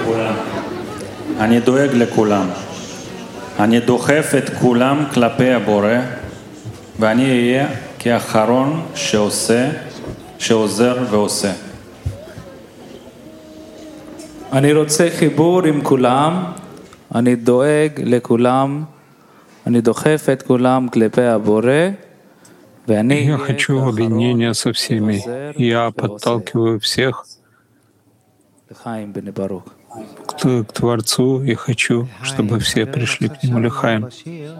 לכולם. אני דואג לכולם. אני דוחף את כולם כלפי הבורא, ואני אהיה כאחרון שעוזר ועושה. אני רוצה חיבור עם כולם, אני דואג לכולם, אני דוחף את כולם כלפי הבורא, Я хочу объединения со всеми. Я подталкиваю всех к Творцу и хочу, чтобы все пришли к Нему. Лихаим.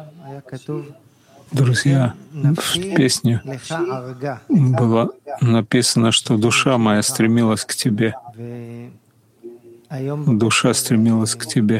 Друзья, в песне было написано, что душа моя стремилась к Тебе. Душа стремилась к Тебе.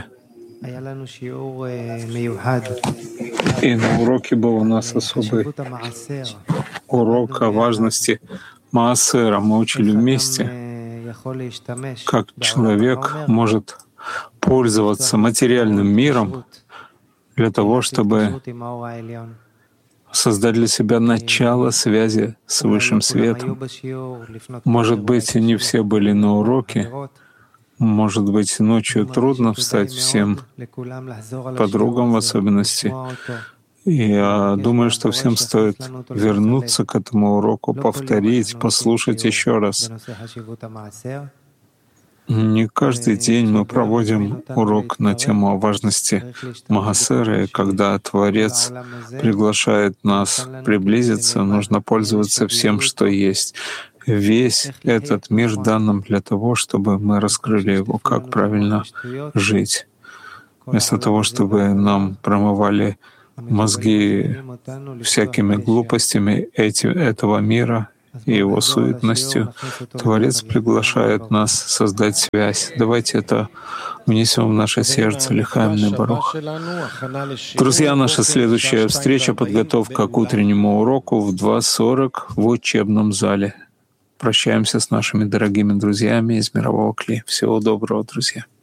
И на уроке был у нас особый урок о важности Маасера. Мы учили вместе, как человек может пользоваться материальным миром для того, чтобы создать для себя начало связи с Высшим Светом. Может быть, не все были на уроке, может быть, ночью трудно встать всем подругам в особенности. И я думаю, что всем стоит вернуться к этому уроку, повторить, послушать еще раз. Не каждый день мы проводим урок на тему о важности Маасера, и когда Творец приглашает нас приблизиться, нужно пользоваться всем, что есть. Весь этот мир дан нам для того, чтобы мы раскрыли его, как правильно жить. Вместо того, чтобы нам промывали мозги всякими глупостями этого мира и его суетностью, Творец приглашает нас создать связь. Давайте это внесем в наше сердце. Лихаим Небарух. Друзья, наша следующая встреча — подготовка к утреннему уроку в 2:40 в учебном зале. Прощаемся с нашими дорогими друзьями из мирового Кли. Всего доброго, друзья.